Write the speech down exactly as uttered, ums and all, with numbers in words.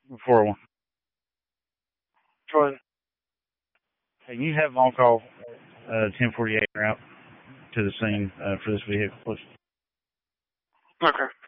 four oh one. Go ahead. Hey, you have on call uh, ten forty-eight route to the scene uh, for this vehicle, please. Okay.